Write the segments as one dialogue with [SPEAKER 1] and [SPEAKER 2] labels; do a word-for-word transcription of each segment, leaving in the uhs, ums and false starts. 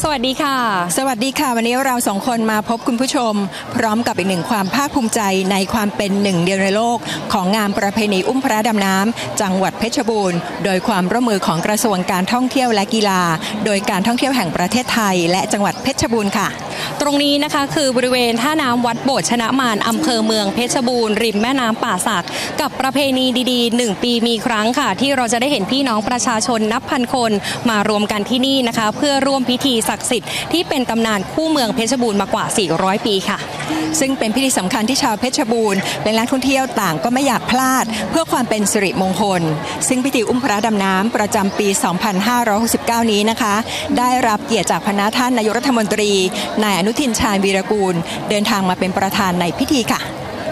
[SPEAKER 1] สวัสดีค่ะ
[SPEAKER 2] สวัสดีค่ะวันนี้เราสองคนมาพบคุณผู้ชมพร้อมกับอีกหนึ่งความภาคภูมิใจในความเป็นหนึ่งเดียวในโลกของงานประเพณีอุ้มพระดำน้ำจังหวัดเพชรบูรณ์โดยความร่วมมือของกระทรวงการท่องเที่ยวและกีฬาโดยการท่องเที่ยวแห่งประเทศไทยและจังหวัดเพชรบูรณ์ค่ะ
[SPEAKER 1] ตรงนี้นะคะคือบริเวณท่าน้ำวัดโบสถ์ชนะมารอำเภอเมืองเพชรบูรณ์ริมแม่น้ำป่าสักกับประเพณีดีๆหนึ่งปีมีครั้งค่ะที่เราจะได้เห็นพี่น้องประชาชนนับพันคนมารวมกันที่นี่นะคะเพื่อร่วมพิธีศักดิ์สิทธิ์ที่เป็นตำนานคู่เมืองเพชรบูรณ์มากว่าสี่ร้อยปีค่ะ
[SPEAKER 2] ซึ่งเป็นพิธีสำคัญที่ชาวเพชรบูรณ์และนักท่องเที่ยวต่างก็ไม่อยากพลาดเพื่อความเป็นสิริมงคลซึ่งพิธีอุ้มพระดำน้ำประจำปี สองพันห้าร้อยหกสิบเก้า นี้นะคะได้รับเกียรติจากพระท่านนายกรัฐมนตรีนายอนุทินชาญวีรกูลเดินทางมาเป็นประธานในพิธีค่ะ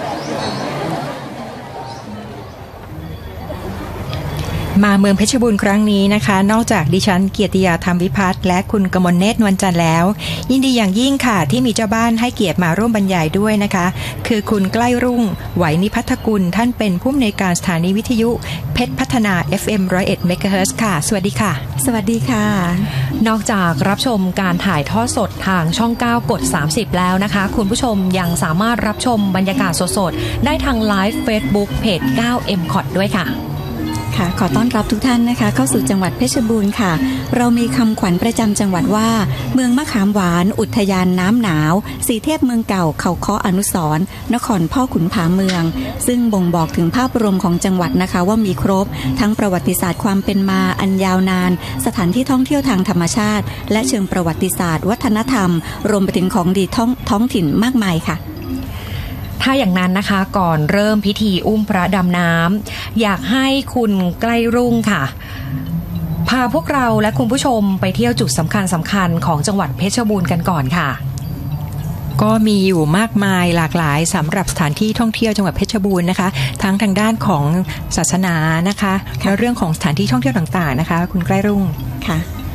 [SPEAKER 2] มาเมืองเพชรบูรณ์ครั้งนี้นะคะนอกจากดิฉันเกียรติยาธรรมวิพัฒน์และคุณกมลเนตรนวลจันทร์แล้วยินดีอย่างยิ่งค่ะที่มีเจ้าบ้านให้เกียรติมาร่วมบรรยายด้วยนะคะคือคุณใกล้รุ่งไหวนิพัฒกุลท่านเป็นผู้อำนวยการสถานีวิทยุเพชรพัฒนา เอฟ เอ็ม หนึ่งร้อยเอ็ด เมกะเฮิรตซ์ ค่ะสวัสดีค่ะ
[SPEAKER 3] สวัสดีค่ะ
[SPEAKER 1] นอกจากรับชมการถ่ายทอดสดทางช่องเก้ากดสามสิบแล้วนะคะคุณผู้ชมยังสามารถรับชมบรรยากาศสดๆได้ทางไลฟ์ Facebook เพจ เก้า เอ็ม คอท ด้วยค่ะ
[SPEAKER 3] ค่ะขอต้อนรับทุกท่านนะคะเข้าสู่จังหวัดเพชรบูรณ์ค่ะเรามีคำขวัญประจำจังหวัดว่าเมืองมะขามหวานอุทยานน้ำหนาวสีเทพเมืองเก่าเขาค้ออนุสรณ์นครพ่อขุนผาเมืองซึ่งบ่งบอกถึงภาพรวมของจังหวัดนะคะว่ามีครบทั้งประวัติศาสตร์ความเป็นมาอันยาวนานสถานที่ท่องเที่ยวทางธรรมชาติและเชิงประวัติศาสตร์วัฒนธรรมรวมไปถึงของดีท้องท้องถิ่นมากมายค่ะ
[SPEAKER 1] ถ้าอย่างนั้นนะคะก่อนเริ่มพิธีอุ้มพระดำน้ำอยากให้คุณใกล้รุ่งค่ะพาพวกเราและคุณผู้ชมไปเที่ยวจุดสำคัญสำคัญของจังหวัดเพชรบูรณ์กันก่อนค่ะ
[SPEAKER 2] ก็มีอยู่มากมายหลากหลายสำหรับสถานที่ท่องเที่ยวจังหวัดเพชรบูรณ์นะคะทั้งทางด้านของศาสนานะคะและเรื่องของสถานที่ท่องเที่ยวต่างๆนะคะคุณใกล้รุ่ง
[SPEAKER 3] ค่ะ